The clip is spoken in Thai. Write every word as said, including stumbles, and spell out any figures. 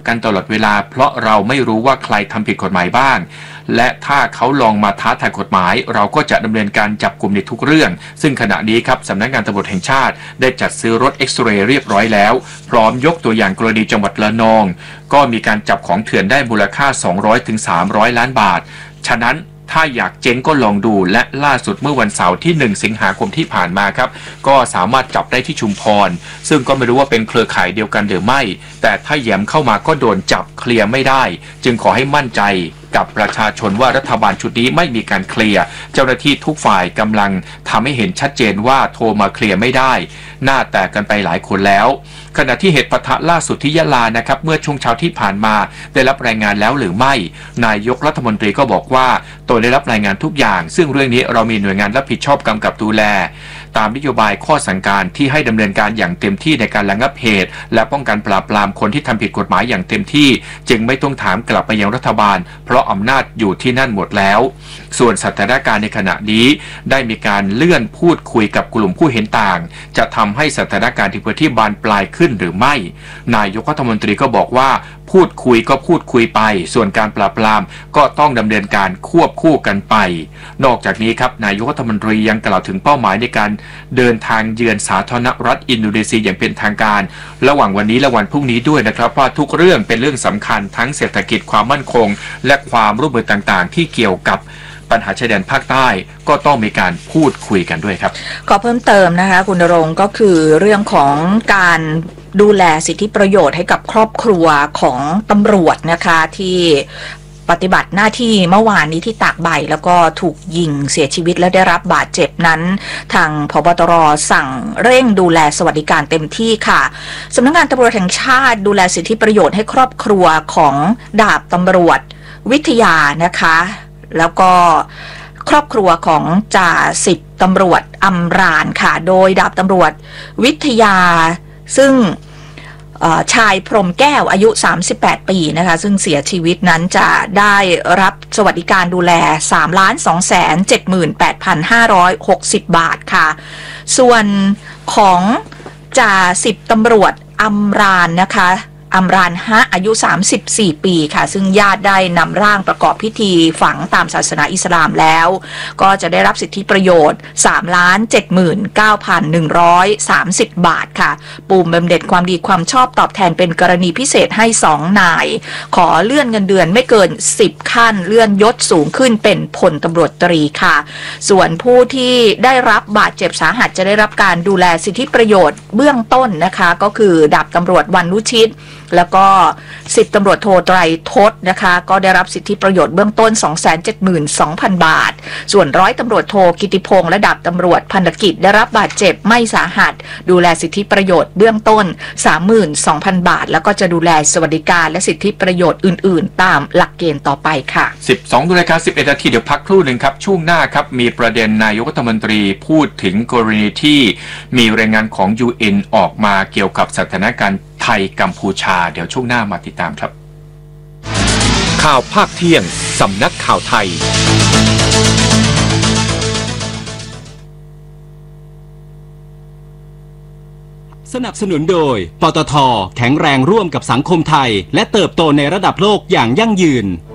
กันตลอดเวลาเพราะเราไม่รู้ว่าใครทำผิดกฎหมายบ้างและถ้าเขาลองมาท้าทายกฎหมายเราก็จะดำเนินการจับกลุ่มในทุกเรื่องซึ่งขณะนี้ครับสำนักงานตำรวจแห่งชาติได้จัดซื้อรถเอ็กซเรย์เรียบร้อยแล้วพร้อมยกตัวอย่างกรณีจังหวัดระนองก็มีการจับของเถื่อนได้มูลค่า สองร้อยถึงสามร้อย ล้านบาทฉะนั้นถ้าอยากเจ๊งก็ลองดูและล่าสุดเมื่อวันเสาร์ที่หนึ่งสิงหาคมที่ผ่านมาครับก็สามารถจับได้ที่ชุมพรซึ่งก็ไม่รู้ว่าเป็นเครือข่ายเดียวกันหรือไม่แต่ถ้าแย้มเข้ามาก็โดนจับเคลียร์ไม่ได้จึงขอให้มั่นใจกับประชาชนว่ารัฐบาลชุดนี้ไม่มีการเคลียร์เจ้าหน้าที่ทุกฝ่ายกำลังทำให้เห็นชัดเจนว่าโทรมาเคลียร์ไม่ได้หน้าแตกกันไปหลายคนแล้วขณะที่เหตุปะทะล่าสุดที่ยะลานะครับเมื่อช่วงเช้าที่ผ่านมาได้รับรายงานแล้วหรือไม่นายกรัฐมนตรีก็บอกว่าตนได้รับรายงานทุกอย่างซึ่งเรื่องนี้เรามีหน่วยงานรับผิดชอบกำกับดูแลตามนโยบายข้อสั่งการที่ให้ดำเนินการอย่างเต็มที่ในการระงับเหตุและป้องกันปราบปรามคนที่ทำผิดกฎหมายอย่างเต็มที่จึงไม่ต้องถามกลับไปยังรัฐบาลเพราะอำนาจอยู่ที่นั่นหมดแล้วส่วนสถานการณ์ในขณะนี้ได้มีการเลื่อนพูดคุยกับกลุ่มผู้เห็นต่างจะทำให้สถานการณ์ที่พื้นที่บานปลายขึ้นหรือไม่นายกรัฐมนตรีก็บอกว่าพูดคุยก็พูดคุยไปส่วนการปราบปรามก็ต้องดำเนินการควบคู่กันไปนอกจากนี้ครับนายกรัฐมนตรียังกล่าวถึงเป้าหมายในการเดินทางเยือนสาธารณรัฐอินโดนีเซียอย่างเป็นทางการระหว่างวันนี้และวันพรุ่งนี้ด้วยนะครับว่าทุกเรื่องเป็นเรื่องสำคัญทั้งเศรษฐกิจความมั่นคงและความร่วมมือต่างๆที่เกี่ยวกับปัญหาชายแดนภาคใต้ก็ต้องมีการพูดคุยกันด้วยครับขอเพิ่มเติมนะคะคุณณรงค์ก็คือเรื่องของการดูแลสิทธิประโยชน์ให้กับครอบครัวของตำรวจนะคะที่ปฏิบัติหน้าที่เมื่อวานนี้ที่ตากใบแล้วก็ถูกยิงเสียชีวิตและได้รับบาดเจ็บนั้นทางผบ.ตร.สั่งเร่งดูแลสวัสดิการเต็มที่ค่ะสำนักงานตำรวจแห่งชาติดูแลสิทธิประโยชน์ให้ครอบครัวของดาบตำรวจวิทยานะคะแล้วก็ครอบครัวของจ่าสิบตำรวจอำราญค่ะโดยดาบตำรวจวิทยาซึ่งชายพรหมแก้วอายุสามสิบแปดปีนะคะซึ่งเสียชีวิตนั้นจะได้รับสวัสดิการดูแล สามล้านสองแสนเจ็ดหมื่นแปดพันห้าร้อยหกสิบ บาทค่ะส่วนของจ่าสิบตำรวจอำราญนะคะอัมรานฮะอายุสามสิบสี่ปีค่ะซึ่งญาติได้นำร่างประกอบพิธีฝังตามศาสนาอิสลามแล้วก็จะได้รับสิทธิประโยชน์ สามล้านเจ็ดหมื่นเก้าพันหนึ่งร้อยสามสิบ บาทค่ะปุ่มบำเหน็จความดีความชอบตอบแทนเป็นกรณีพิเศษให้สองนายขอเลื่อนเงินเดือนไม่เกินสิบขั้นเลื่อนยศสูงขึ้นเป็นพลตำรวจตรีค่ะส่วนผู้ที่ได้รับบาดเจ็บสาหัสจะได้รับการดูแลสิทธิประโยชน์เบื้องต้นนะคะก็คือดาบตำรวจวรรณุชิตแล้วก็สิบตำรวจโทไตรทศนะคะก็ได้รับสิทธิประโยชน์เบื้องต้น สองแสนเจ็ดหมื่นสองพัน บาทส่วนร้อยตำรวจโทกิติพงษ์และดาบตำรวจพันธกิจได้รับบาดเจ็บไม่สาหัสดูแลสิทธิประโยชน์เบื้องต้น สามหมื่นสองพัน บาทแล้วก็จะดูแลสวัสดิการและสิทธิประโยชน์อื่นๆตามหลักเกณฑ์ต่อไปค่ะสิบสองนาฬิกาสิบเอ็ดนาทีเดี๋ยวพักครู่หนึ่งครับช่วงหน้าครับมีประเด็นนายกรัฐมนตรีพูดถึงกรณีที่มีรายงานของ ยู เอ็น ออกมาเกี่ยวกับสถานการณ์ไทยกัมพูชาเดี๋ยวช่วงหน้ามาติดตามครับข่าวภาคเที่ยงสำนักข่าวไทยสนับสนุนโดยปตท.แข็งแรงร่วมกับสังคมไทยและเติบโตในระดับโลกอย่างยั่งยืน